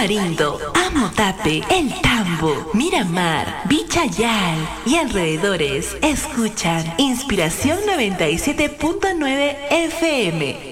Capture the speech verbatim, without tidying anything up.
Tamarindo, Amotape, El Tambo, Miramar, Vichayal y alrededores escuchan Inspiración noventa y siete punto nueve F M.